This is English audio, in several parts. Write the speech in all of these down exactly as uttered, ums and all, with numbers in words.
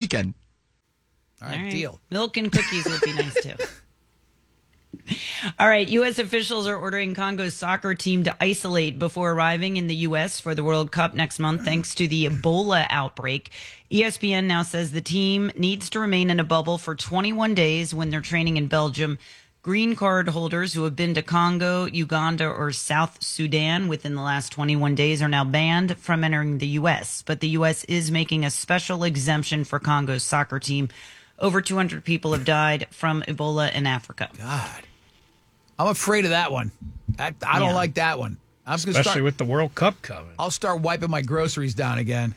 weekend. All right, All right. deal. Milk and cookies would be nice too. All right, U S officials are ordering Congo's soccer team to isolate before arriving in the U S for the World Cup next month thanks to the Ebola outbreak. E S P N now says the team needs to remain in a bubble for twenty-one days when they're training in Belgium. Green card holders who have been to Congo, Uganda, or South Sudan within the last twenty-one days are now banned from entering the U S. But the U S is making a special exemption for Congo's soccer team. Over two hundred people have died from Ebola in Africa. God. I'm afraid of that one. I, I don't Yeah. like that one. I'm just gonna Especially start, with the World Cup coming. I'll start wiping my groceries down again.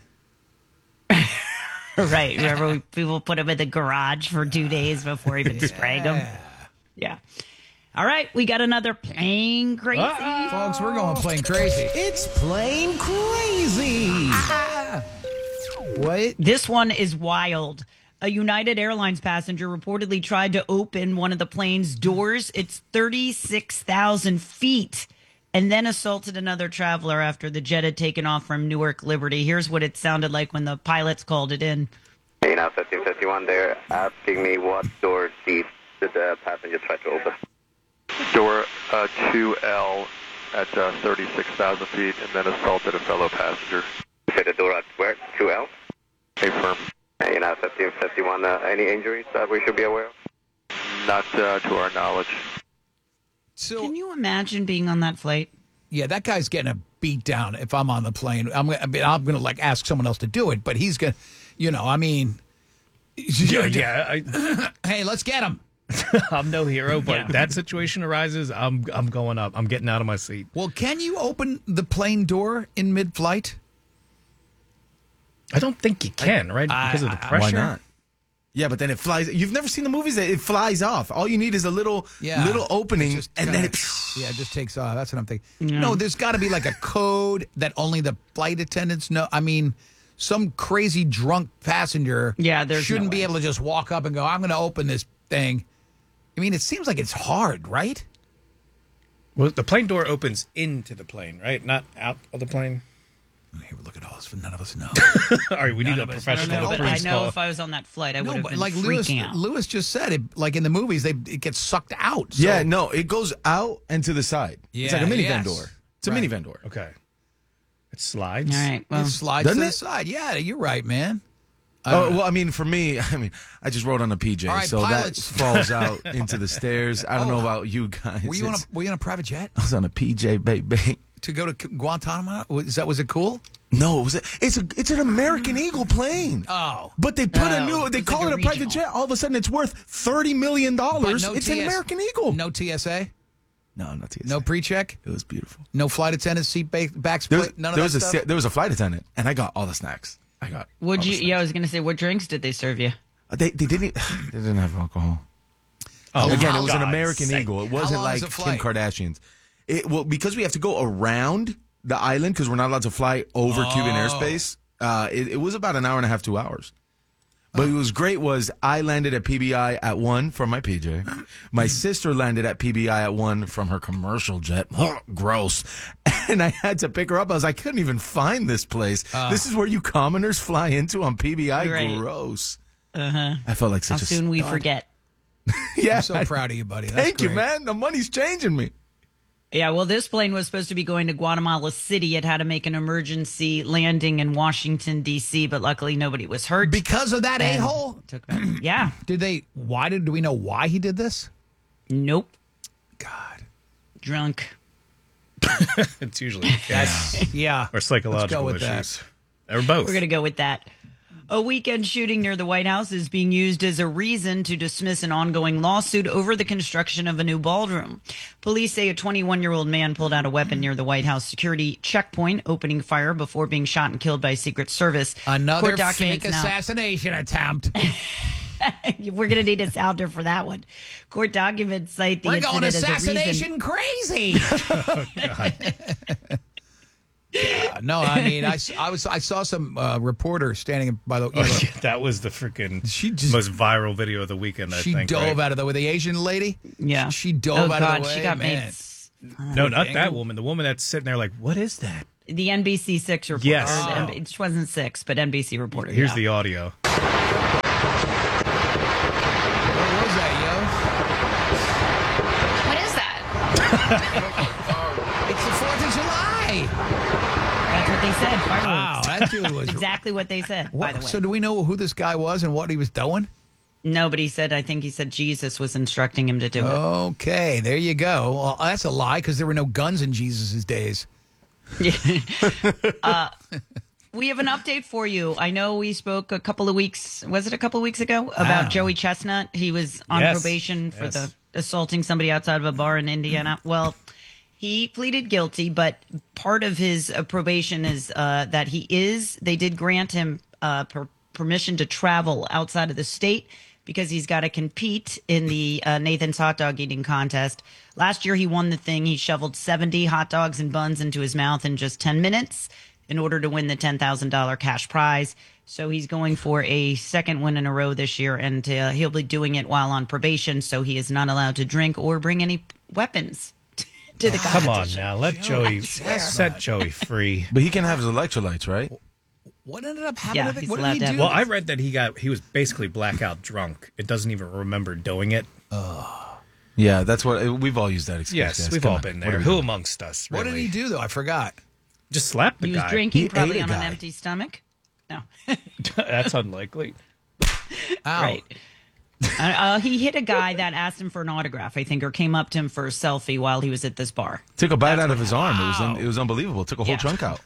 Right. Remember, we, people put them in the garage for two days before even spraying them. Yeah. All right. We got another plane crazy. Folks, we're going plain crazy. It's plain crazy. What? This one is wild. A United Airlines passenger reportedly tried to open one of the plane's doors. It's thirty-six thousand feet. And then assaulted another traveler after the jet had taken off from Newark Liberty. Here's what it sounded like when the pilots called it in. Hey, now fifteen fifty-one, they're asking me what door did the passenger try to open. Door uh, two L at uh, thirty-six thousand feet and then assaulted a fellow passenger. You said the door at where? two L? A firm. Hey, now fifteen fifty-one, uh, any injuries that we should be aware of? Not uh, to our knowledge. So, Can you imagine being on that flight? yeah, that guy's getting a beat down if I'm on the plane. I'm gonna, I mean, I'm going to like ask someone else to do it, but he's going to, you know, I mean, Yeah, yeah. I, hey, let's get him. I'm no hero, but Yeah. that situation arises. I'm I'm going up. I'm getting out of my seat. Well, can you open the plane door in mid-flight? I don't think you can, right? Because of the pressure. Why not? Yeah, but then it flies. You've never seen the movies that it flies off. All you need is a little Yeah. little opening, It just and kinda- then it. yeah, it just takes off. That's what I'm thinking. No, there's got to be like a code that only the flight attendants know. I mean, some crazy drunk passenger Yeah, there's shouldn't no be way. able to just walk up and go, I'm going to open this thing. I mean, it seems like it's hard, right? Well, the plane door opens into the plane, right? Not out of the plane. Here, look at all this. None of us know. All right, we need a I don't professional. know, to but I please know call. if I was on that flight, I would no, have but been like Lewis, freaking out. Lewis just said, it like in the movies, they it gets sucked out. So- Yeah, no, it goes out and to the side. it's like a Yeah, minivan yes. door. It's a Right. minivan door. Okay. It slides. All right. Well, it slides to Doesn't the it? side. Yeah, you're right, man. Oh well, I mean, for me, I mean, I just rode on a P J, All right, so pilots. that falls out into the stairs. I don't Oh, know about you guys. Were you on a It's- Were you on a private jet I was on a P J, baby. to go to Guantanamo? Was that was it cool? No, it was a, it's a it's an American Eagle plane. Oh, But they put a Oh, new, they it's call like it a a private regional. jet. All of a sudden, it's worth thirty million dollars. no It's T S an American Eagle. no T S A, no, not T S A. no pre-check, It was beautiful. no flight attendant seat ba- back There split. was, None of there that was a stuff. se- there was a flight attendant, and I got all the snacks. I got. would all the you? snacks. Yeah, I was going to say, what drinks did they serve you? Uh, They they didn't they didn't have alcohol. Oh, Again, for it was an God's American sake. Eagle. It How wasn't long like is the Kim flight? Kardashian's. It well because we have to go around the island because we're not allowed to fly over Cuban Oh. airspace. Uh, it, it was about an hour and a half, two hours. But what was great was I landed at P B I at one from my P J. My sister landed at P B I at one from her commercial jet. Gross. And I had to pick her up. I was like, I couldn't even find this place. This is where you commoners fly into on P B I. Right. Gross. Uh-huh. I felt like How such a soon we stud. forget. Yeah. I'm so proud of you, buddy. That's Thank you, great. man. The money's changing me. Yeah, well, this plane was supposed to be going to Guatemala City. It had to make an emergency landing in Washington, D C, but luckily nobody was hurt. Because of that a And hole. took back. Yeah. Did they? Why did? Do we know why he did this? Nope. God. Drunk. It's usually gas Yeah. or psychological with that. issues. Or both. We're going to go with that. A weekend shooting near the White House is being used as a reason to dismiss an ongoing lawsuit over the construction of a new ballroom. Police say a twenty-one-year-old man pulled out a weapon near the White House security checkpoint, opening fire before being shot and killed by Secret Service. Another Court documents fake now- assassination attempt. We're going to need a sounder for that one. Court documents cite the We're going incident as a reason. assassination crazy. Yeah, no, I mean, I, s- I was I saw some uh, reporter standing by the. You know, Oh, yeah, that was the freaking She just- most viral video of the weekend, I she think. dove right? out of the way. The Asian lady. Yeah. She dove oh, out God, of the way. she got man. made. s- No, not that woman. The woman that's sitting there like, what is that? The N B C six reporter. Yes. or the N B C It wasn't six, but N B C reporter. Here's yeah. the audio. It's the Fourth of July. That's what they said. Fireworks. Wow, that dude was Exactly what they said, by What- the way. So do we know who this guy was and what he was doing? Nobody said, I think he said Jesus was instructing him to do it. Okay, there you go. Well, that's a lie because there were no guns in Jesus' days. uh, we have an update for you. I know we spoke a couple of weeks, was it a couple of weeks ago, about Wow. Joey Chestnut. He was on Yes, probation for yes. the assaulting somebody outside of a bar in Indiana. Well, he pleaded guilty, but part of his uh, probation is uh, that he is, they did grant him uh, per- permission to travel outside of the state because he's got to compete in the uh, Nathan's hot dog eating contest. Last year, he won the thing. He shoveled seventy hot dogs and buns into his mouth in just ten minutes in order to win the ten thousand dollars cash prize. So he's going for a second win in a row this year, and uh, he'll be doing it while on probation, so he is not allowed to drink or bring any weapons to the Come on competition. now, let Joey set Joey free. But he can have his electrolytes, right? What ended up happening? Yeah, to the- he's what allowed did he to have do? Well, I read that he got he was basically blackout drunk. It doesn't even remember doing it. Yeah, that's what we've all used that excuse. Yes, guys. we've Come all on. been What are there. we Who doing? amongst us? What did really? he do, though? I forgot. Just slap the He was guy. drinking He probably ate a on an guy. empty stomach. No. That's unlikely. Ow. Right. Uh, uh, he hit a guy that asked him for an autograph, I think, or came up to him for a selfie while he was at this bar. Took a bite out of his arm. It was un- it was unbelievable. Took a whole Yeah. chunk out.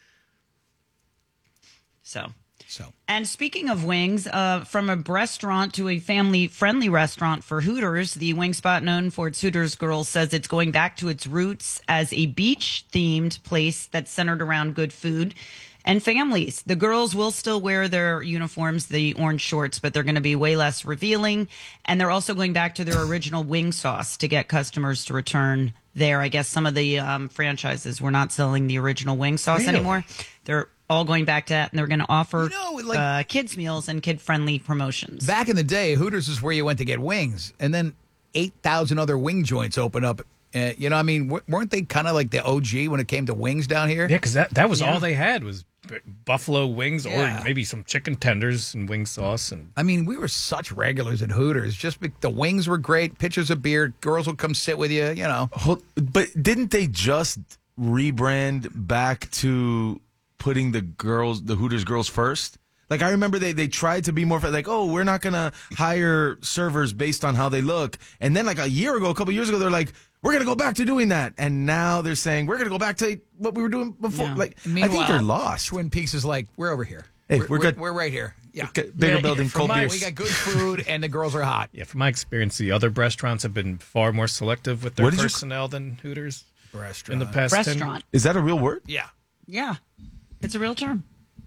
So, So and speaking of wings, uh, from a restaurant to a family-friendly restaurant for Hooters, the wing spot known for its Hooters Girls says it's going back to its roots as a beach-themed place that's centered around good food and families. The girls will still wear their uniforms, the orange shorts, but they're going to be way less revealing. And they're also going back to their original wing sauce to get customers to return there. I guess some of the um, franchises were not selling the original wing sauce Really? anymore. They're all going back to that, and they're going to offer You know, like- uh, kids meals and kid-friendly promotions. back in the day, Hooters is where you went to get wings, and then eight thousand other wing joints open up. Uh, you know, I mean, w- weren't they kind of like the O G when it came to wings down here? Yeah, because that, that was Yeah. all they had was b- buffalo wings Yeah. or maybe some chicken tenders and wing sauce. And I mean, we were such regulars at Hooters. Just be- the wings were great. Pitchers of beer. Girls would come sit with you. You know. Hold- But didn't they just rebrand back to putting the girls, the Hooters girls first? Like, I remember they, they tried to be more like, oh, we're not going to hire servers based on how they look. And then like a year ago, a couple years ago, they're like, we're going to go back to doing that. And now they're saying, we're going to go back to what we were doing before. Yeah. Like, I think Meanwhile, they're lost. Twin Peaks is like, we're over here. Hey, we're, we're we're, good. we're right here. Yeah. Bigger Yeah, building, from cold my- beers. We got good food, and the girls are hot. yeah, from my experience, the other restaurants have been far more selective with their What did you- personnel than Hooters in Restaurant. the past. ten Restaurant. Is that a real word? Yeah. Yeah, it's a real term.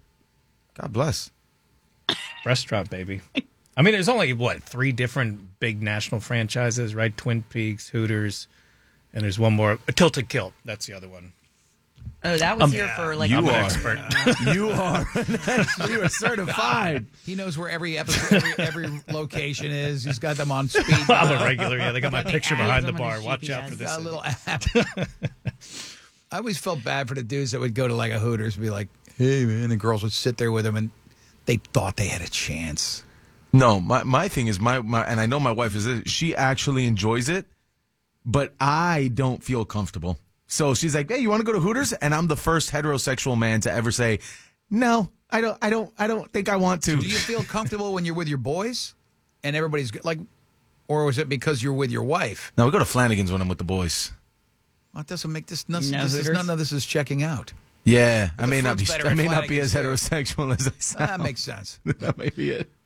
God bless. Restaurant, baby. I mean, there's only, what, three different big national franchises, right? Twin Peaks, Hooters, and there's one more. A Tilted Kilt. That's the other one. Oh, that was here for like you a I'm an are. expert. You are. You are certified. He knows where every episode, every, every location is. He's got them on speed. I'm a regular. Yeah, they got my Got the picture ads behind the on bar. his Watch G P S. out for this. Got a little app. I always felt bad for the dudes that would go to like a Hooters and be like, hey, man. And girls would sit there with them and they thought they had a chance. No, my, my thing is my, my and I know my wife is this, she actually enjoys it, but I don't feel comfortable. So she's like, "Hey, you want to go to Hooters?" And I'm the first heterosexual man to ever say, "No, I don't I don't I don't think I want to." Do you feel comfortable when you're with your boys and everybody's good? Like, or was it because you're with your wife? No, we go to Flanagan's when I'm with the boys. Well, it doesn't make this, none, No this is, Hooters? none of this is checking out. Yeah, I the may not be food's better I at may not be as Flanagan's, too. heterosexual as I sound. That makes sense. That may be it.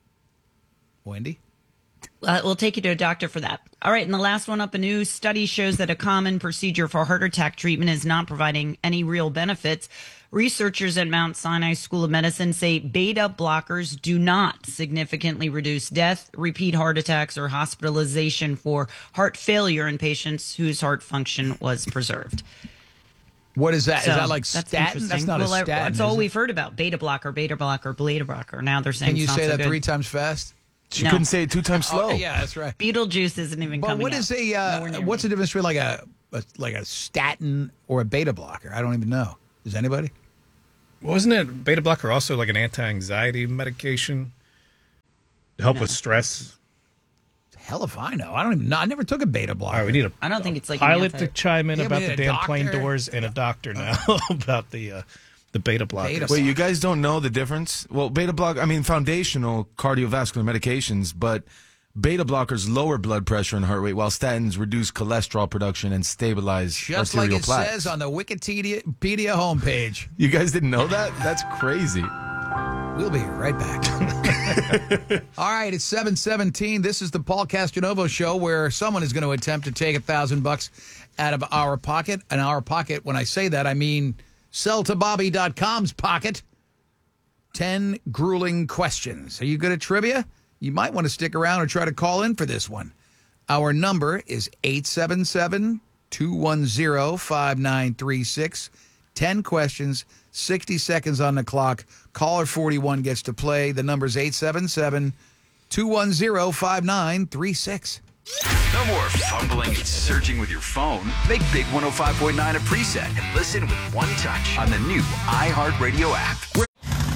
Wendy? Uh, we'll take you to a doctor for that. All right, and the last one up, a new study shows that a common procedure for heart attack treatment is not providing any real benefits. Researchers at Mount Sinai School of Medicine say beta blockers do not significantly reduce death, repeat heart attacks, or hospitalization for heart failure in patients whose heart function was preserved. What is that? Is So, that like that's statin? interesting. That's not well, a I- statin. That's is all it? we've heard about. Beta blocker, beta blocker, beta blocker. Now they're saying Can you it's not say so that good. three times fast? She No. couldn't say it two times slow. Oh, yeah, that's right. Beetlejuice isn't even But coming what up. is a Nowhere uh, near what's me. the difference between like a, a like a statin or a beta blocker? I don't even know. Does anybody? Wasn't it beta blocker also like an anti-anxiety medication to help with stress? Hell if I know. I don't even know. I never took a beta blocker. All right, we need a I don't think it's like an pilot anti- to chime in Yeah, about we the need a damn plane doctor. doors and a doctor now about the uh, the beta blockers. Beta Wait, you guys don't know the difference? Well, beta block, I mean, foundational cardiovascular medications, but beta blockers lower blood pressure and heart rate, while statins reduce cholesterol production and stabilize Just like arterial it plaques. says on the Wikipedia homepage. You guys didn't know that? That's crazy. We'll be right back. All right, it's seven seventeen. This is the Paul Castanovo Show, where someone is going to attempt to take a thousand bucks out of our pocket. And our pocket, when I say that, I mean sell to bobby dot com's pocket. Ten grueling questions. Are you good at trivia? You might want to stick around or try to call in for this one. Our number is eight seven seven, two one zero, five nine three six. ten questions, sixty seconds on the clock. Caller forty-one gets to play. The number's eight seven seven, two one zero, five nine three six. No more fumbling and searching with your phone. Make Big one oh five point nine a preset and listen with one touch on the new iHeartRadio app.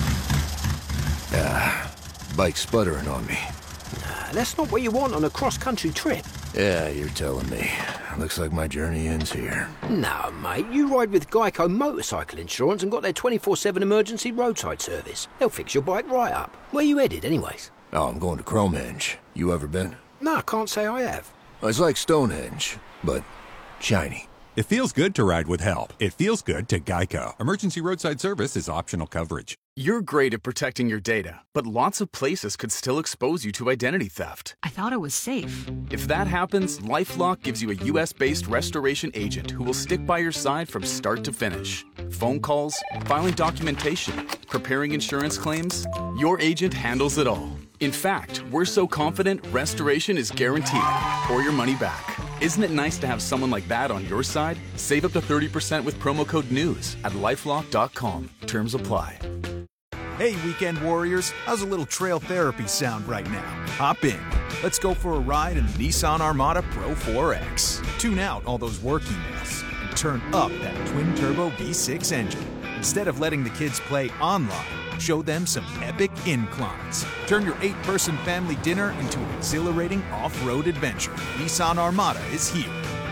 Ah, bike's sputtering on me. Nah, that's not what you want on a cross-country trip. Yeah, you're telling me. Looks like my journey ends here. No, mate, you ride with Geico Motorcycle Insurance and got their twenty-four seven emergency roadside service. They'll fix your bike right up. Where you headed, anyways? Oh, I'm going to Cromehenge. You ever been? No, I can't say I have. It's like Stonehenge, but shiny. It feels good to ride with help. It feels good to Geico. Emergency roadside service is optional coverage. You're great at protecting your data, but lots of places could still expose you to identity theft. I thought it was safe. If that happens, LifeLock gives you a U S based restoration agent who will stick by your side from start to finish. Phone calls, filing documentation, preparing insurance claims, your agent handles it all. In fact, we're so confident restoration is guaranteed or your money back. Isn't it nice to have someone like that on your side? Save up to thirty percent with promo code NEWS at lifelock dot com. Terms apply. Hey, weekend warriors, how's a little trail therapy sound right now? Hop in. Let's go for a ride in the Nissan Armada Pro four X. Tune out all those work emails and turn up that twin-turbo V six engine. Instead of letting the kids play online, show them some epic inclines. Turn your eight-person family dinner into an exhilarating off-road adventure. Nissan Armada is here.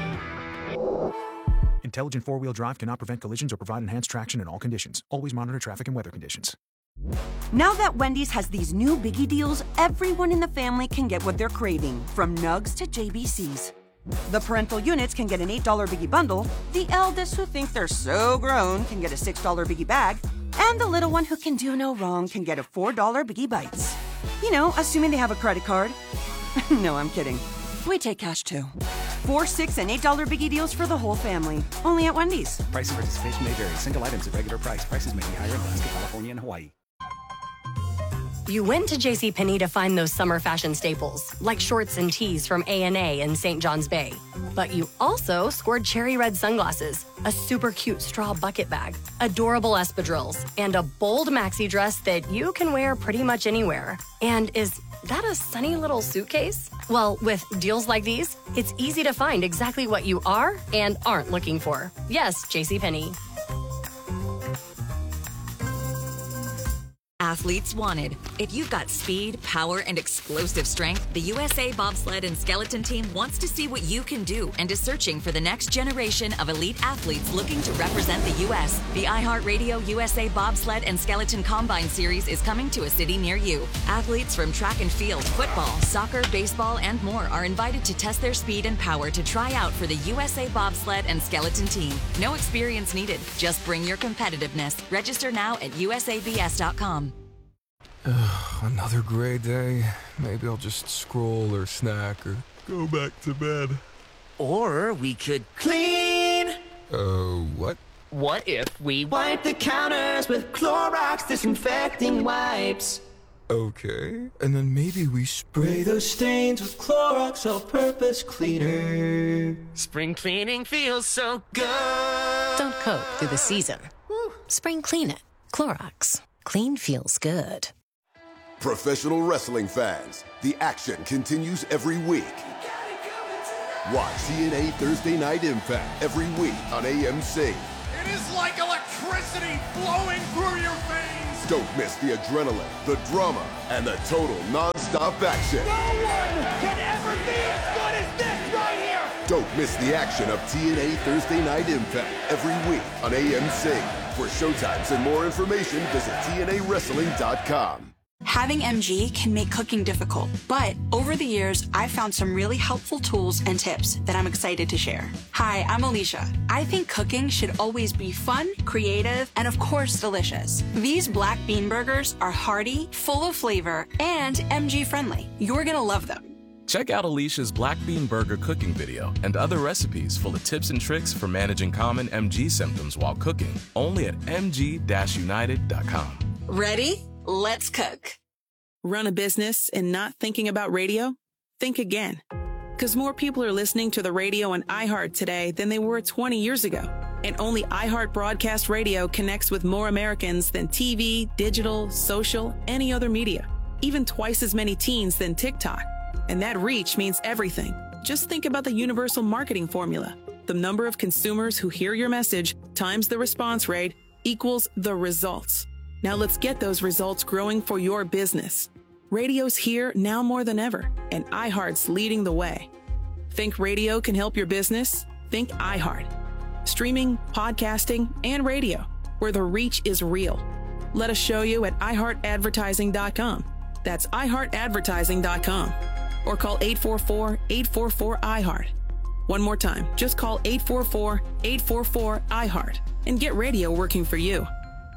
Intelligent four-wheel drive cannot prevent collisions or provide enhanced traction in all conditions. Always monitor traffic and weather conditions. Now that Wendy's has these new biggie deals, everyone in the family can get what they're craving, from nugs to J B Cs. The parental units can get an eight dollar biggie bundle, the eldest who think they're so grown can get a six dollar biggie bag, and the little one who can do no wrong can get a four dollar biggie bites. You know, assuming they have a credit card. No, I'm kidding. We take cash too. Four, six, and eight dollar biggie deals for the whole family. Only at Wendy's. Price and participation may vary. Single items at regular price. Prices may be higher in Alaska, California, and Hawaii. You went to JCPenney to find those summer fashion staples, like shorts and tees from A and A and Saint John's Bay. But you also scored cherry red sunglasses, a super cute straw bucket bag, adorable espadrilles, and a bold maxi dress that you can wear pretty much anywhere. And is that a sunny little suitcase? Well, with deals like these, it's easy to find exactly what you are and aren't looking for. Yes, JCPenney. Athletes wanted. If you've got speed, power, and explosive strength, the U S A Bobsled and Skeleton Team wants to see what you can do and is searching for the next generation of elite athletes looking to represent the U S. The iHeartRadio U S A Bobsled and Skeleton Combine Series is coming to a city near you. Athletes from track and field, football, soccer, baseball, and more are invited to test their speed and power to try out for the U S A Bobsled and Skeleton Team. No experience needed. Just bring your competitiveness. Register now at U S A B S dot com. Ugh, another gray day. Maybe I'll just scroll or snack or go back to bed. Or we could clean. Uh, what? What if we wipe the counters with Clorox disinfecting wipes? Okay. And then maybe we spray those stains with Clorox all-purpose cleaner. Spring cleaning feels so good. Don't coat through the season. Spring clean it. Clorox. Clean feels good. Professional wrestling fans, the action continues every week. Watch T N A Thursday Night Impact every week on A M C. It is like electricity flowing through your veins. Don't miss the adrenaline, the drama, and the total non-stop action. No one can ever be Don't miss the action of T N A Thursday Night Impact every week on A M C. For showtimes and more information, visit T N A wrestling dot com. Having M G can make cooking difficult, but over the years, I've found some really helpful tools and tips that I'm excited to share. Hi, I'm Alicia. I think cooking should always be fun, creative, and of course, delicious. These black bean burgers are hearty, full of flavor, and M G friendly. You're gonna love them. Check out Alicia's Black Bean Burger cooking video and other recipes full of tips and tricks for managing common M G symptoms while cooking, only at m g dash united dot com. Ready? Let's cook. Run a business and not thinking about radio? Think again. Because more people are listening to the radio on iHeart today than they were twenty years ago. And only iHeart Broadcast Radio connects with more Americans than T V, digital, social, any other media. Even twice as many teens than TikTok. And that reach means everything. Just think about the universal marketing formula. The number of consumers who hear your message times the response rate equals the results. Now let's get those results growing for your business. Radio's here now more than ever, and iHeart's leading the way. Think radio can help your business? Think iHeart. Streaming, podcasting, and radio, where the reach is real. Let us show you at i heart advertising dot com. That's i heart advertising dot com. Or call eight four four, eight four four, I heart. One more time, just call eight four four, eight four four, I heart and get radio working for you.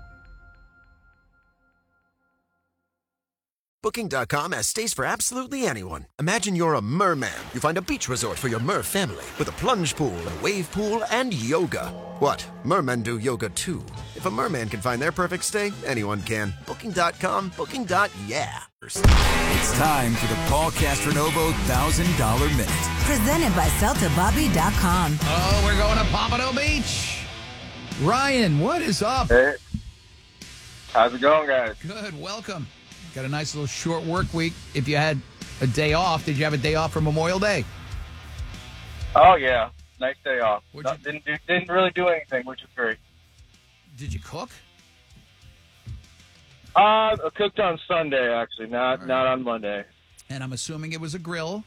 Booking dot com has stays for absolutely anyone. Imagine you're a merman. You find a beach resort for your mer family with a plunge pool, a wave pool, and yoga. What? Mermen do yoga too. If a merman can find their perfect stay, anyone can. Booking dot com, booking. Yeah. It's time for the Paul Castronovo one thousand dollar Minute. Presented by Celta Bobby dot com. Oh, we're going to Pompano Beach. Ryan, what is up? Hey. How's it going, guys? Good, welcome. Got a nice little short work week. If you had a day off, did you have a day off for Memorial Day? Oh, yeah. Nice day off. What'd No, you- didn't, do, didn't really do anything, which is great. Did you cook? Uh, I cooked on Sunday, actually, not not on Monday. And I'm assuming it was a grill.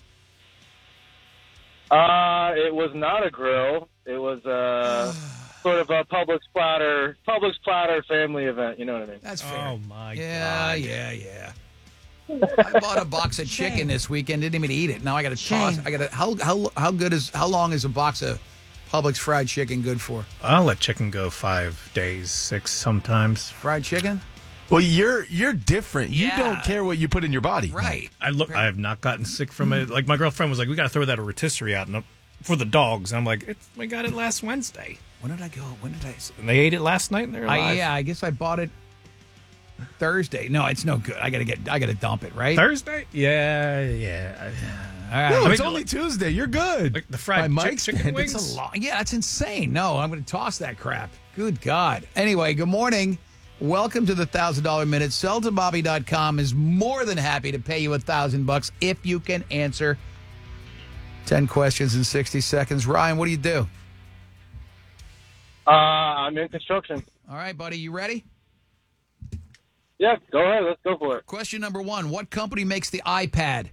Uh, it was not a grill. It was uh, sort of a Publix platter, Publix platter family event. You know what I mean? That's fair. Oh, my Yeah, God. yeah, yeah. I bought a box of chicken this weekend. Didn't even eat it. Now I got to toss. I got to. How how how good is? How long is a box of Publix fried chicken good for? I'll let chicken go five days, six sometimes. Fried chicken? Well, you're you're different. You Yeah. don't care what you put in your body. Right. I look. I have not gotten sick from it. Like my girlfriend was like, "We got to throw that rotisserie out and for the dogs." And I'm like, it's, "We got it last Wednesday." When did I go? When did I? And they ate it last night. And they're alive. I, yeah, I guess I bought it Thursday. No, it's no good. I gotta get. I gotta dump it. Right. Thursday? Yeah, yeah. All right. No, I it's mean, only Tuesday. You're good. Like the fried By Mike's chicken standards. wings. It's a lot. Yeah, that's insane. No, I'm going to toss that crap. Good God. Anyway, good morning. Welcome to the one thousand dollar Minute. Celta Bobby dot com is more than happy to pay you a thousand bucks if you can answer ten questions in sixty seconds. Ryan, what do you do? Uh, I'm in construction. All right, buddy, you ready? Yeah, go ahead. Let's go for it. Question number one. What company makes the iPad?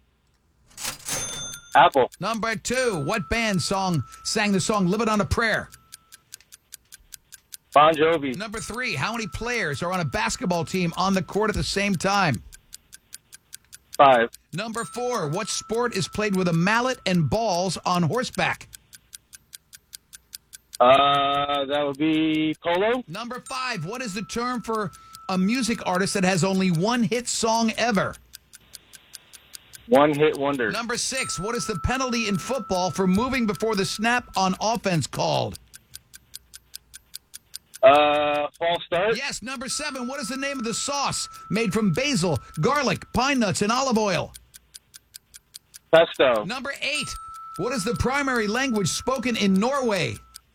Apple. Number two. What band song sang the song Live It on a Prayer? Bon Jovi. Number three. How many players are on a basketball team on the court at the same time? Five. Number four. What sport is played with a mallet and balls on horseback? Uh, that would be polo. Number five. What is the term for a music artist that has only one hit song ever? One hit wonder. Number six. What is the penalty in football for moving before the snap on offense called? Uh, false start. Yes. Number seven. What is the name of the sauce made from basil, garlic, pine nuts, and olive oil? Pesto. Number eight. What is the primary language spoken in Norway?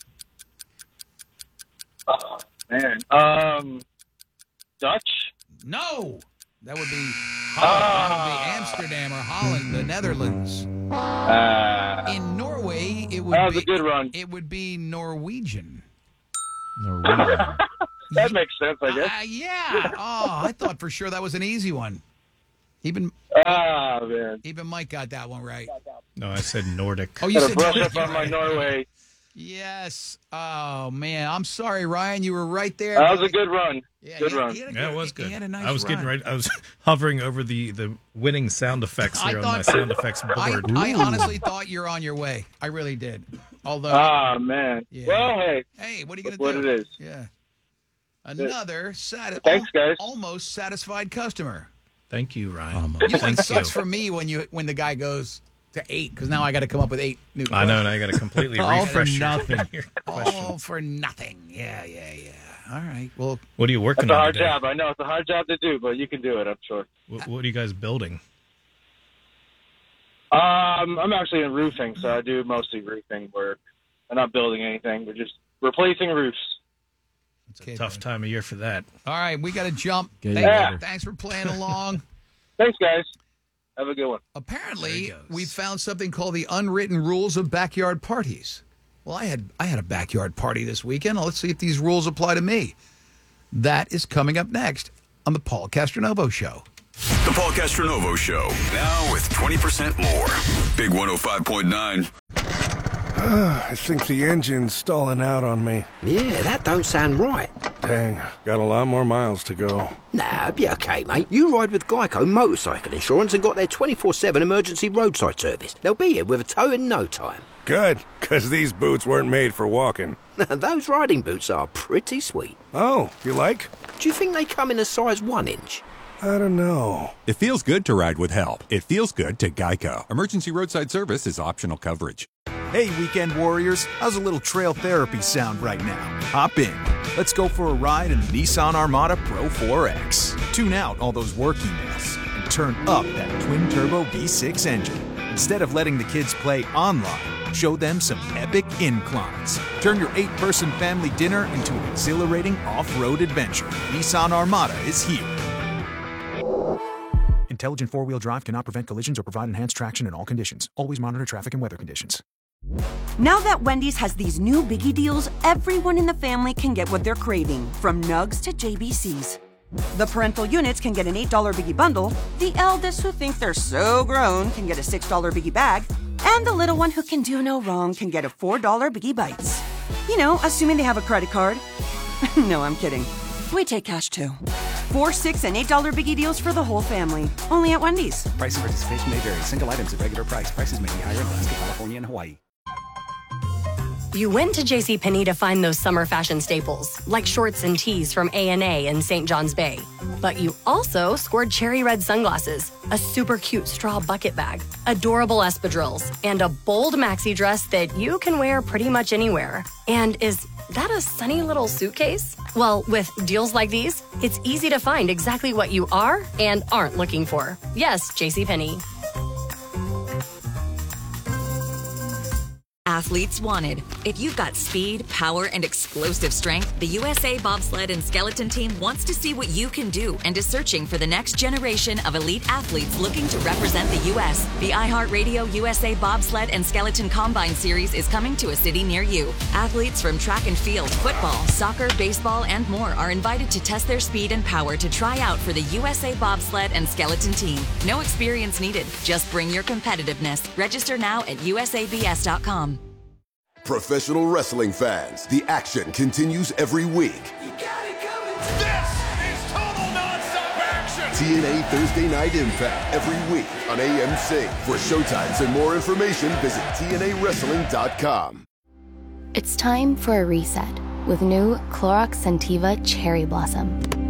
Oh, man. Um, Dutch. No. That would be, Holland. That would be Amsterdam or Holland, the Netherlands. Uh, In Norway, it would that was be a good run. It would be Norwegian. Norwegian. That makes sense, I guess. Uh, yeah. Oh, I thought for sure that was an easy one. Even Ah, man. even Mike got that one right. No, I said Nordic. Oh, you Gotta said brush Nordic. up on my Norway. Yes. Oh, man. I'm sorry, Ryan. You were right there. That was a good run. Yeah, good he- run. he had a Yeah, it good- was good. He had a nice I was getting run. right. I was hovering over the, the winning sound effects I here on thought- my sound effects I, board. I honestly thought you're on your way. I really did. Although, Ah, man. Yeah. Well, hey. hey, what are you going What to it do? is. Yeah. Another sati- Thanks, guys. almost satisfied customer. Thank you, Ryan. You know, it Thank sucks you. for me when you when the guy goes to eight because now I got to come up with eight new. I know, and I got to completely All for refresh your- nothing. your All for nothing. Yeah, yeah, yeah. All right. Well, What are you working That's a on hard today? job. I know it's a hard job to do, but you can do it, I'm sure. What, what are you guys building? Um, I'm actually in roofing, so I do mostly roofing work. I'm not building anything. We're just replacing roofs. It's a tough time of year for that. all right. We got to jump. Get you Thank- later. Thanks for playing along. Thanks, guys. Have a good one. Apparently, we found something called the unwritten rules of backyard parties. Well, I had I had a backyard party this weekend. Let's see if these rules apply to me. That is coming up next on the Paul Castronovo Show. The Paul Castronovo Show. Now with twenty percent more. Big one oh five point nine. I think the engine's stalling out on me. Yeah, that don't sound right. Dang, got a lot more miles to go. Nah, be okay, mate. You ride with Geico Motorcycle Insurance and got their twenty-four seven emergency roadside service. They'll be here with a tow in no time. Good, because these boots weren't made for walking. Those riding boots are pretty sweet. Oh, you like? Do you think they come in a size one inch? I don't know. It feels good to ride with help. It feels good to Geico. Emergency roadside service is optional coverage. Hey, weekend warriors, how's a little trail therapy sound right now? Hop in. Let's go for a ride in the Nissan Armada Pro four X. Tune out all those work emails and turn up that twin-turbo V six engine. Instead of letting the kids play online, show them some epic inclines. Turn your eight-person family dinner into an exhilarating off-road adventure. Nissan Armada is here. Intelligent four-wheel drive cannot prevent collisions or provide enhanced traction in all conditions. Always monitor traffic and weather conditions. Now that Wendy's has these new biggie deals, everyone in the family can get what they're craving, from Nugs to J B Cs. The parental units can get an eight dollar biggie bundle, the eldest who think they're so grown can get a six dollar biggie bag, and the little one who can do no wrong can get a four dollar biggie bites. You know, assuming they have a credit card. No, I'm kidding. We take cash too. Four, six, and eight dollar biggie deals for the whole family. Only at Wendy's. Price and participation may vary. Single items at regular price. Prices may be higher in Alaska, California, and Hawaii. You went to JCPenney to find those summer fashion staples, like shorts and tees from A and A in Saint John's Bay. But you also scored cherry red sunglasses, a super cute straw bucket bag, adorable espadrilles, and a bold maxi dress that you can wear pretty much anywhere. And is that a sunny little suitcase? Well, with deals like these, it's easy to find exactly what you are and aren't looking for. Yes, JCPenney. Athletes wanted. If you've got speed, power, and explosive strength, the U S A Bobsled and Skeleton Team wants to see what you can do and is searching for the next generation of elite athletes looking to represent the U S The iHeartRadio U S A Bobsled and Skeleton Combine Series is coming to a city near you. Athletes from track and field, football, soccer, baseball, and more are invited to test their speed and power to try out for the U S A Bobsled and Skeleton Team. No experience needed. Just bring your competitiveness. Register now at U S A B S dot com. Professional wrestling fans, the action continues every week. This is total nonstop action. T N A Thursday Night Impact every week on A M C. For showtimes and more information, visit T N A wrestling dot com. It's time for a reset with new Clorox Scentiva Cherry Blossom.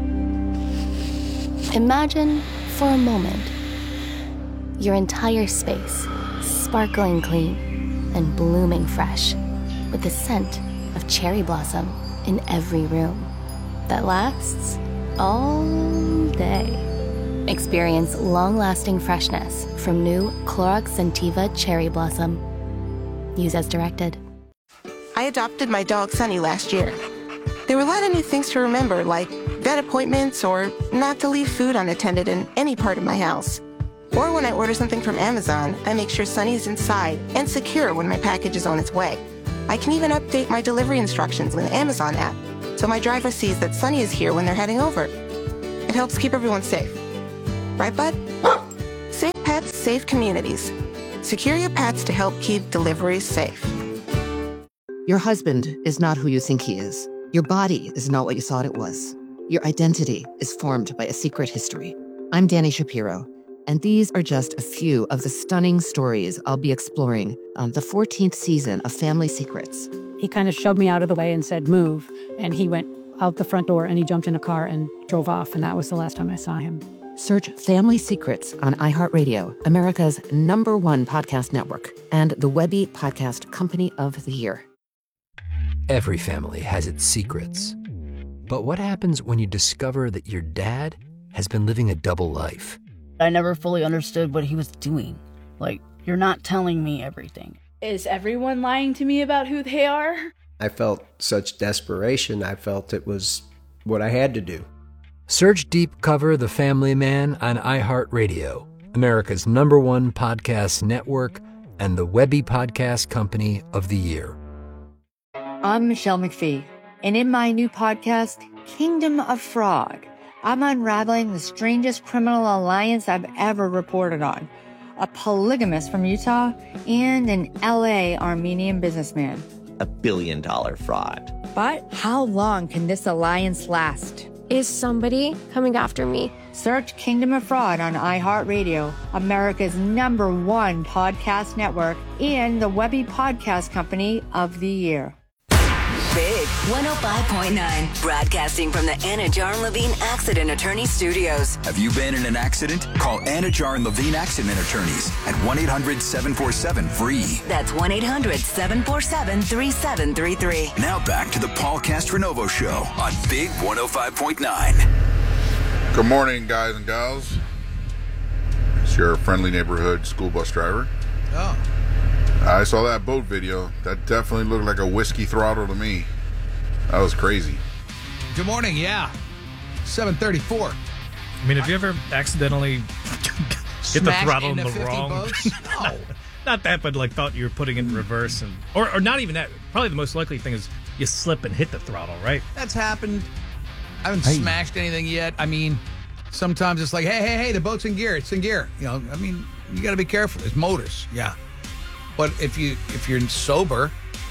Imagine for a moment your entire space sparkling clean and blooming fresh with the scent of cherry blossom in every room that lasts all day. Experience long-lasting freshness from new Clorox Scentiva Cherry Blossom. Use as directed. I adopted my dog Sunny last year. There were a lot of new things to remember, like vet appointments or not to leave food unattended in any part of my house. Or when I order something from Amazon, I make sure Sunny is inside and secure when my package is on its way. I can even update my delivery instructions in the Amazon app, so my driver sees that Sunny is here when they're heading over. It helps keep everyone safe. Right, bud? Safe pets, safe communities. Secure your pets to help keep deliveries safe. Your husband is not who you think he is. Your body is not what you thought it was. Your identity is formed by a secret history. I'm Danny Shapiro, and these are just a few of the stunning stories I'll be exploring on the fourteenth season of Family Secrets. He kind of shoved me out of the way and said, move. And he went out the front door and he jumped in a car and drove off. And that was the last time I saw him. Search Family Secrets on iHeartRadio, America's number one podcast network, and the Webby Podcast Company of the Year. Every family has its secrets. But what happens when you discover that your dad has been living a double life? I never fully understood what he was doing. Like, you're not telling me everything. Is everyone lying to me about who they are? I felt such desperation. I felt it was what I had to do. Search Deep Cover The Family Man on iHeartRadio, America's number one podcast network, and the Webby Podcast Company of the Year. I'm Michelle McPhee, and in my new podcast, Kingdom of Frog, I'm unraveling the strangest criminal alliance I've ever reported on. A polygamist from Utah and an L A Armenian businessman. A billion dollar fraud. But how long can this alliance last? Is somebody coming after me? Search Kingdom of Fraud on iHeartRadio, America's number one podcast network, and the Webby Podcast Company of the Year. Big one oh five point nine, broadcasting from the Anna Jar Levine Accident Attorney Studios. Have you been in an accident? Call Anna Jar and Levine Accident Attorneys at one eight hundred seven four seven free. That's one eight hundred seven four seven three seven three three. Now back to the Paul Castronovo Show on Big one oh five point nine. Good morning, guys and gals. It's your friendly neighborhood school bus driver. Oh. I saw that boat video. That definitely looked like a whiskey throttle to me. That was crazy. Good morning, yeah. seven thirty-four. I mean, have you ever accidentally hit the throttle in the wrong? No. Not that, but like thought you were putting it in reverse. and or, or not even that. Probably the most likely thing is you slip and hit the throttle, right? That's happened. I haven't Hey. smashed anything yet. I mean, sometimes it's like, hey, hey, hey, the boat's in gear. It's in gear. You know, I mean, you got to be careful. It's motors, yeah. But if you if you're sober,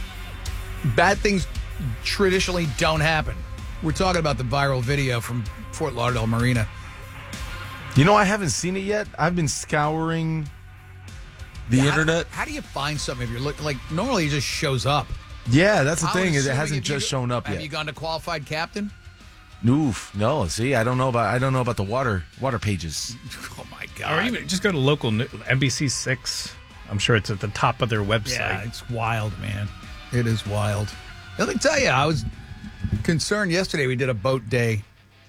bad things traditionally don't happen. We're talking about the viral video from Fort Lauderdale Marina. You know, I haven't seen it yet. I've been scouring the Yeah, how- internet. How, do you find something if you're looking? Like normally, it just shows up. Yeah, that's the I would thing is it assuming hasn't if you just go- shown up Have yet. you gone to qualified captain? Oof, no. See, I don't know about I don't know about the water water pages. Oh my Or even just go to local new- N B C six. I'm sure it's at the top of their website. Yeah, it's wild, man. It is wild. Let me tell you, I was concerned yesterday. We did a boat day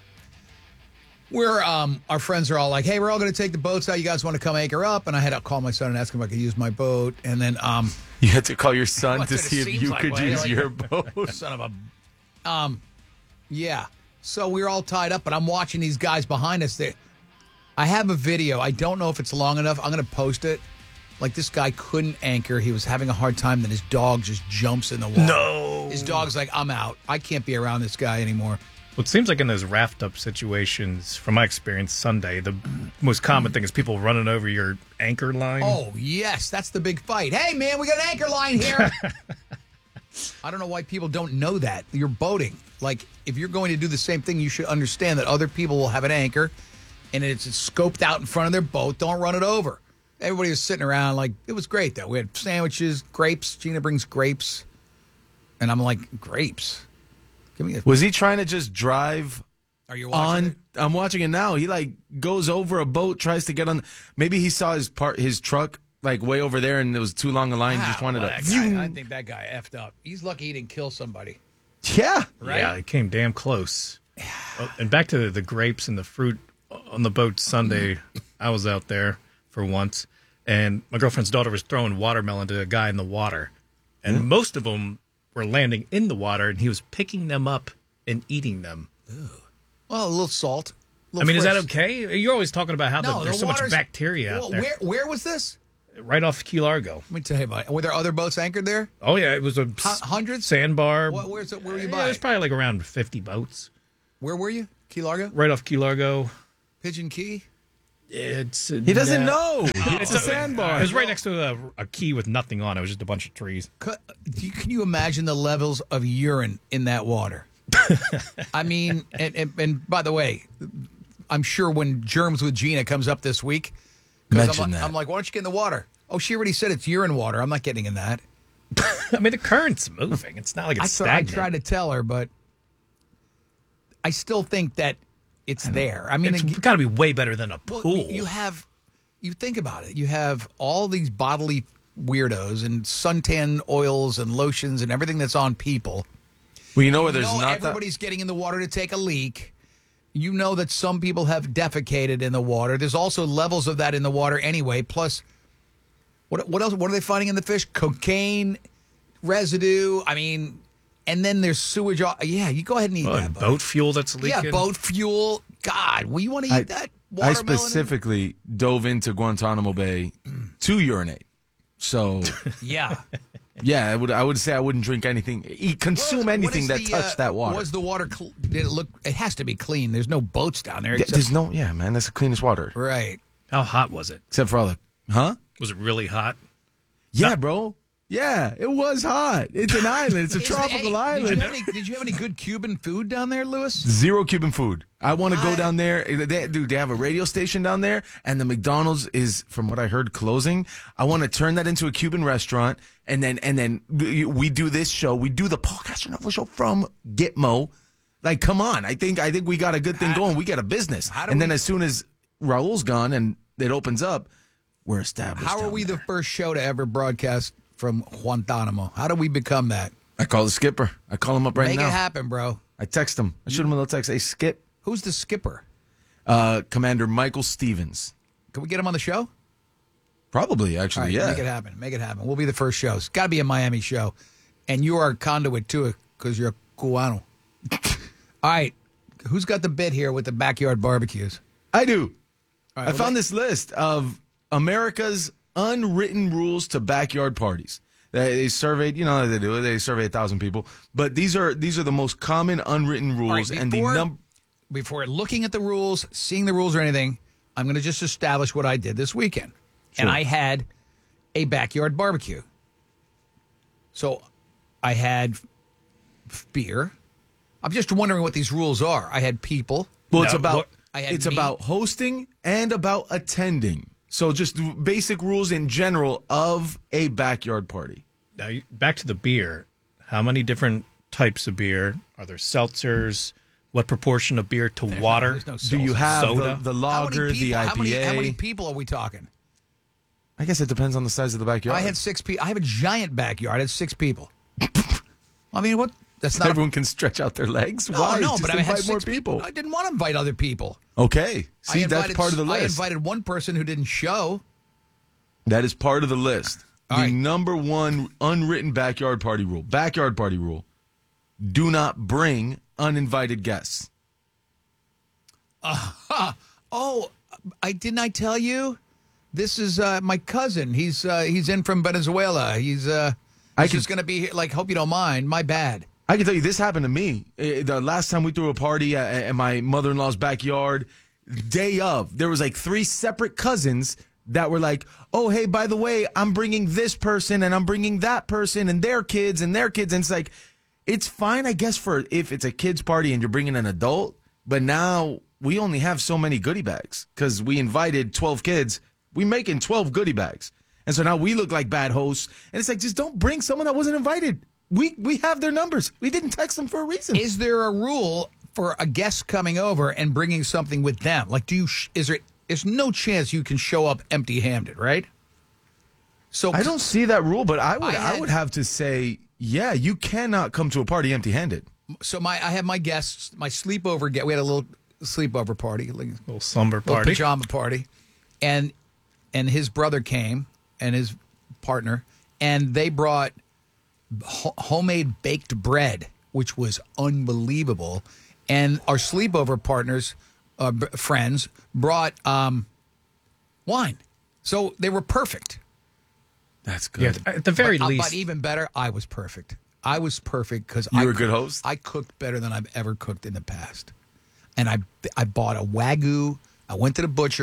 where um, our friends are all like, hey, we're all going to take the boats out. You guys want to come anchor up? And I had to call my son and ask him if I could use my boat. And then um, You had to call your son What to did it see if seems you like, could right? use Like, your boat. Son of a... Um, yeah. So we were all tied up, but I'm watching these guys behind us. They, I have a video. I don't know if it's long enough. I'm going to post it. Like, this guy couldn't anchor. He was having a hard time. Then his dog just jumps in the water. No. His dog's like, I'm out. I can't be around this guy anymore. Well, it seems like in those raft up situations, from my experience Sunday, the most common thing is people running over your anchor line. Oh, yes. That's the big fight. Hey, man, we got an anchor line here. I don't know why people don't know that. You're boating. Like, if you're going to do the same thing, you should understand that other people will have an anchor, and it's scoped out in front of their boat. Don't run it over. Everybody was sitting around like, it was great, though. We had sandwiches, grapes. Gina brings grapes. And I'm like, grapes? Give me a... Was he trying to just drive Are you watching on? I'm watching it now. He like goes over a boat, tries to get on. Maybe he saw his part, his truck like way over there, and it was too long a line. Ah, just wanted well, to. that guy, I think that guy effed up. He's lucky he didn't kill somebody. Yeah. Right? Yeah, it came damn close. Oh, and back to the, the grapes and the fruit on the boat Sunday. I was out there for once, and my girlfriend's daughter was throwing watermelon to a guy in the water, and Hmm? most of them were landing in the water, and he was picking them up and eating them. Well, a little salt. a I little mean, is that fresh- okay? You're always talking about how No, the, there's the so much water's- bacteria out Well, there. Where, where was this? Right off Key Largo. Let me tell you about it. Were there other boats anchored there? Oh, yeah, it was a H- hundreds? sandbar. What, where's it, where were you Yeah, by? there's probably like around fifty boats. Where were you? Key Largo? Right off Key Largo. Pigeon Key? It's He doesn't no. know. It's a sandbar. It was right next to a, a key with nothing on it. It was just a bunch of trees. Can you, can you imagine the levels of urine in that water? I mean, and, and, and by the way, I'm sure when Germs with Gina comes up this week, 'cause Mention I'm, that. I'm like, why don't you get in the water? Oh, she already said it's urine water. I'm not getting in that. I mean, the current's moving. It's not like it's I, try, I stagnant. tried to tell her, but I still think that it's there. I mean, it's it- got to be way better than a Well, pool. you have, you think about it. You have all these bodily weirdos and suntan oils and lotions and everything that's on people. Well, you know where You there's know not that. everybody's getting in the water to take a leak. You know that some people have defecated in the water. There's also levels of that in the water anyway. Plus, what what else? What are they finding in the fish? Cocaine residue. I mean, and then there's sewage. all- Yeah, you go ahead and eat Well, that. and buddy. boat fuel that's leaking. Yeah, boat fuel. God, well, you want to eat I, that? I Watermelon? specifically dove into Guantanamo Bay to urinate. So Yeah. yeah, I would I would say I wouldn't drink anything, eat, consume What anything is that the, touched uh, that water. Was the water? Cl- did it look? It has to be clean. There's no boats down there. Yeah, except- there's no yeah, man. That's the cleanest water, right. How hot was it? except for all the huh? Was it really hot? Yeah, bro. Yeah, it was hot. It's an island. It's a Is- tropical hey, Did you, island. have any, did you have any good Cuban food down there, Lewis? Zero Cuban food. I want to go down there. They, dude, they have a radio station down there, and the McDonald's is, from what I heard, closing. I want to turn that into a Cuban restaurant, and then and then we do this show. We do the Paul Casanova show from Gitmo. Like, come on. I think I think we got a good thing going. We got a business. How do And then we- as soon as Raul's gone and it opens up, we're established. How are down we there. the first show to ever broadcast from Guantanamo? How do we become that? I call the skipper. I call him up right Make now. it happen, bro. I text him. I shoot him a little text. Hey, Skip. Who's the skipper? Uh, Commander Michael Stevens. Can we get him on the show? Probably, actually, All right, yeah. Make it happen. Make it happen. We'll be the first show. It's got to be a Miami show. And you are a conduit to it because you're a Cubano. All right. Who's got the bit here with the backyard barbecues? I do. All I right, found well, this list of America's unwritten rules to backyard parties. They, they surveyed, you know how they do it. They survey a thousand people, but these are these are the most common unwritten rules, right, and the before- number. Before looking at the rules, seeing the rules or anything, I'm going to just establish what I did this weekend. And Sure. I had a backyard barbecue. So I had f- beer. I'm just wondering what these rules are. I had people. Well, it's No, about what- I had it's meat. about hosting and about attending. So just basic rules in general of a backyard party. Now, you- back to the beer. How many different types of beer? Are there seltzers? What proportion of beer to water? there's no Do you seltzer. have Soda? the, the How many lager, the people- I how many, P A? how many people are we talking? I guess it depends on the size of the backyard. I had six people. I have a giant backyard. I had six people. I mean, what? That's not. Everyone can stretch out their legs. No, Why? no, Just but I had invite more six people. I didn't want to invite other people. Okay. See, I that's invited- part of the I list. invited one person who didn't show. That is part of the list. All the right. number one unwritten backyard party rule. Backyard party rule. Do not bring uninvited guests. Uh, oh, I didn't I tell you? This is uh, my cousin. He's uh, he's in from Venezuela. He's uh, I he's can- just going to be here. Like, hope you don't mind. My bad. I can tell you this happened to me. Eh, The last time we threw a party at, at my mother-in-law's backyard, day of, there was like three separate cousins that were like, oh, hey, by the way, I'm bringing this person and I'm bringing that person and their kids and their kids. And it's like, it's fine, I guess, for if it's a kid's party and you're bringing an adult. But now we only have so many goodie bags because we invited twelve kids. We making twelve goodie bags. And so now we look like bad hosts. And it's like, just don't bring someone that wasn't invited. We we have their numbers. We didn't text them for a reason. Is there a rule for a guest coming over and bringing something with them? Like, do you? Sh- is there? There's no chance you can show up empty-handed, right? So I don't see that rule, but I would I I, had- would have to say, yeah, you cannot come to a party empty-handed. So my I have my guests, my sleepover get. We had a little sleepover party, like a little slumber little party. pajama party, and and his brother came and his partner, and they brought ho- homemade baked bread, which was unbelievable. And our sleepover partners, uh, b- friends, brought um, wine, so they were perfect. That's Yeah, at the very but, uh, least. but even better, I was perfect. I was perfect because You I were a good cook- host? I cooked better than I've ever cooked in the past, and I I bought a wagyu. I went to the butcher,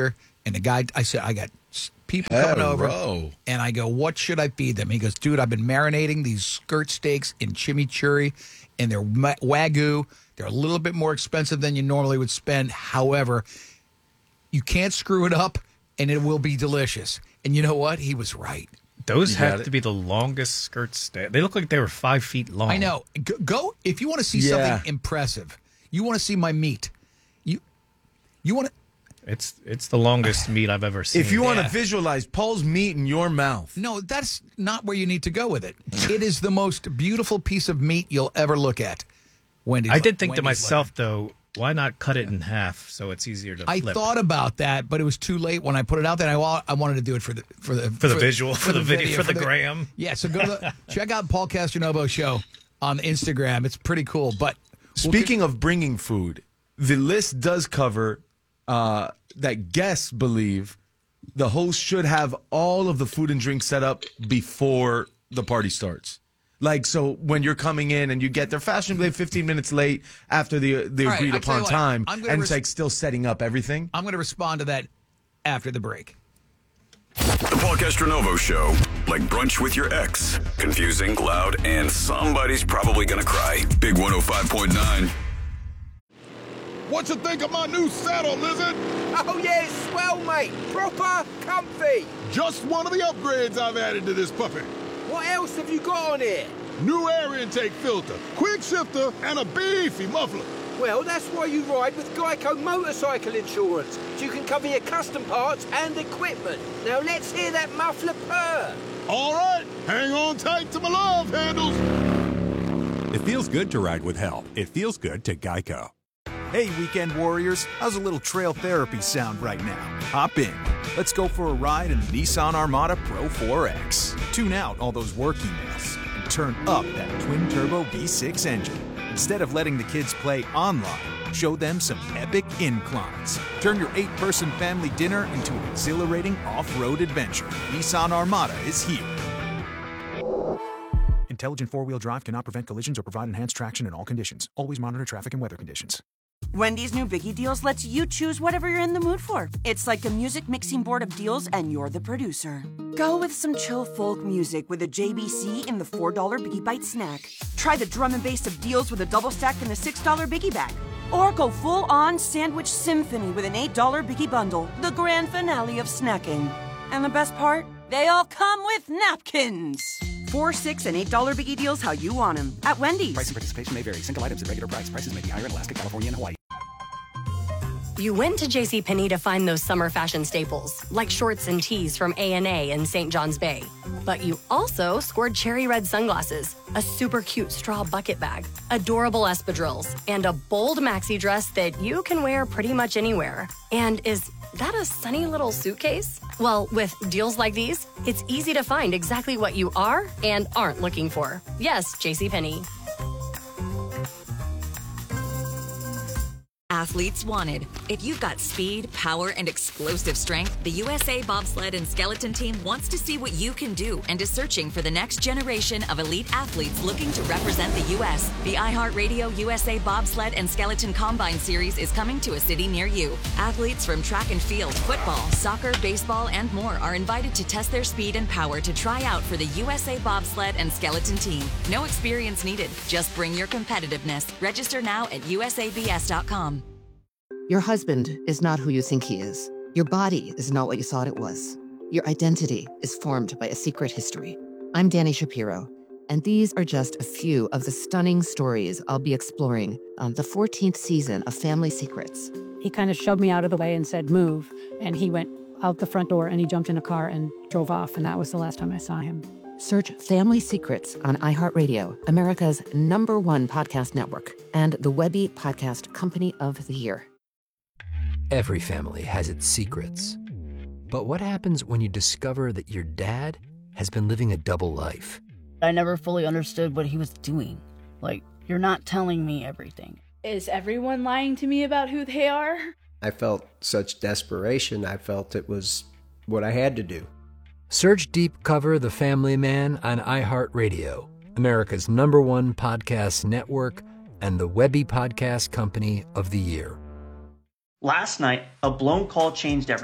And the guy, I said, I got people coming over. Hello. And I go, what should I feed them? He goes, dude, I've been marinating these skirt steaks in chimichurri, and they're ma- Wagyu. They're a little bit more expensive than you normally would spend. However, you can't screw it up, and it will be delicious. And you know what? He was right. Those You have got to it. be the longest skirt steak. They look like they were five feet long. I know. Go, go if you want to see Yeah. something impressive. You want to see my meat. You, you want to. It's it's the longest meat I've ever seen. If you want to visualize Paul's meat in your mouth. No, that's not where you need to go with it. It is the most beautiful piece of meat you'll ever look at. Wendy's I did think to Wendy's myself though, why not cut it in half so it's easier to I flip? thought about that, but it was too late when I put it out there. I, wa- I wanted to do it for the for the For the visual, for the video, for the the- gram. Yeah, so go to the, check out Paul Castronovo show on Instagram. It's pretty cool. But we'll Speaking of bringing food, the list does cover uh, that guests believe the host should have all of the food and drink set up before the party starts. Like, so when you're coming in and you get there fashionably fifteen minutes late after the the All right, agreed I tell you upon what, time, I'm and gonna it's res- like still setting up everything. I'm going to respond to that after the break. The Paul Castronovo Show. Like brunch with your ex. Confusing, loud, and somebody's probably gonna cry. Big one oh five point nine. What you think of my new saddle, Lizard? Oh yeah, it's swell, mate. Proper comfy. Just one of the upgrades I've added to this puppy. What else have you got on here? New air intake filter, quick shifter, and a beefy muffler. Well, that's why you ride with Geico Motorcycle Insurance, so you can cover your custom parts and equipment. Now let's hear that muffler purr. All right, hang on tight to my love handles. It feels good to ride with help. It feels good to Geico. Hey, weekend warriors, how's a little trail therapy sound right now? Hop in. Let's go for a ride in the Nissan Armada Pro four X. Tune out all those work emails and turn up that twin-turbo V six engine. Instead of letting the kids play online, show them some epic inclines. Turn your eight-person family dinner into an exhilarating off-road adventure. Nissan Armada is here. Intelligent four-wheel drive cannot prevent collisions or provide enhanced traction in all conditions. Always monitor traffic and weather conditions. Wendy's new Biggie Deals lets you choose whatever you're in the mood for. It's like a music mixing board of deals, and you're the producer. Go with some chill folk music with a J B C in the four dollar Biggie Bite snack. Try the drum and bass of deals with a double stack in the six dollar Biggie Bag. Or go full-on sandwich symphony with an eight dollar Biggie Bundle, the grand finale of snacking. And the best part? They all come with napkins. Four, six, and eight dollar Biggie Deals how you want them at Wendy's. Price and participation may vary. Single items at regular price. Prices may be higher in Alaska, California, and Hawaii. You went to JCPenney to find those summer fashion staples, like shorts and tees from A and A in Saint John's Bay. But you also scored cherry red sunglasses, a super cute straw bucket bag, adorable espadrilles, and a bold maxi dress that you can wear pretty much anywhere. And is that a sunny little suitcase? Well, with deals like these, it's easy to find exactly what you are and aren't looking for. Yes, JCPenney. Athletes wanted. If you've got speed, power, and explosive strength, the U S A Bobsled and Skeleton Team wants to see what you can do and is searching for the next generation of elite athletes looking to represent the U S. The iHeartRadio U S A Bobsled and Skeleton Combine Series is coming to a city near you. Athletes from track and field, football, soccer, baseball, and more are invited to test their speed and power to try out for the U S A Bobsled and Skeleton Team. No experience needed. Just bring your competitiveness. Register now at U S A B S dot com. Your husband is not who you think he is. Your body is not what you thought it was. Your identity is formed by a secret history. I'm Danny Shapiro, and these are just a few of the stunning stories I'll be exploring on the fourteenth season of Family Secrets. He kind of shoved me out of the way and said, move. And he went out the front door and he jumped in a car and drove off. And that was the last time I saw him. Search Family Secrets on iHeartRadio, America's number one podcast network, and the Webby Podcast Company of the Year. Every family has its secrets. But what happens when you discover that your dad has been living a double life? I never fully understood what he was doing. Like, you're not telling me everything. Is everyone lying to me about who they are? I felt such desperation, I felt it was what I had to do. Search Deep Cover The Family Man on iHeartRadio, America's number one podcast network, and the Webby Podcast Company of the Year. Last night, a blown call changed everything.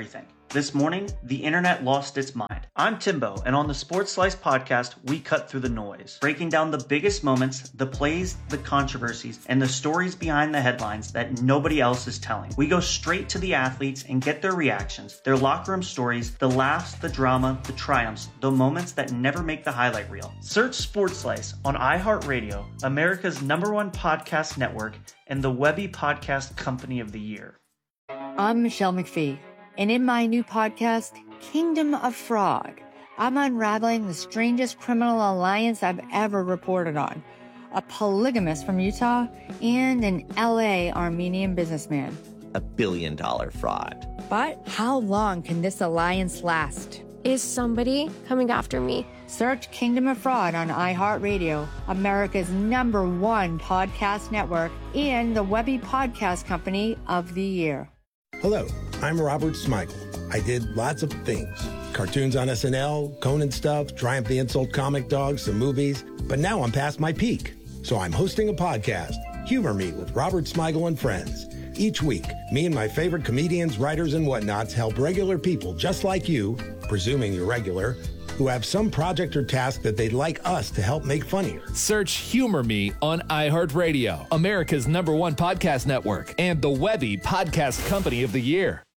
This morning, the internet lost its mind. I'm Timbo, and on the Sports Slice podcast, we cut through the noise, breaking down the biggest moments, the plays, the controversies, and the stories behind the headlines that nobody else is telling. We go straight to the athletes and get their reactions, their locker room stories, the laughs, the drama, the triumphs, the moments that never make the highlight reel. Search Sports Slice on iHeartRadio, America's number one podcast network, and the Webby Podcast Company of the Year. I'm Michelle McPhee, and in my new podcast, Kingdom of Fraud, I'm unraveling the strangest criminal alliance I've ever reported on. A polygamist from Utah and an L A Armenian businessman. A billion dollar fraud. But how long can this alliance last? Is somebody coming after me? Search Kingdom of Fraud on iHeartRadio, America's number one podcast network, and the Webby Podcast Company of the Year. Hello, I'm Robert Smigel. I did lots of things. Cartoons on S N L, Conan stuff, Triumph the Insult comic dogs, some movies. But now I'm past my peak. So I'm hosting a podcast, Humor Me with Robert Smigel and Friends. Each week, me and my favorite comedians, writers, and whatnots help regular people just like you, presuming you're regular, who have some project or task that they'd like us to help make funnier. Search Humor Me on iHeartRadio, America's number one podcast network, and the Webby Podcast Company of the Year.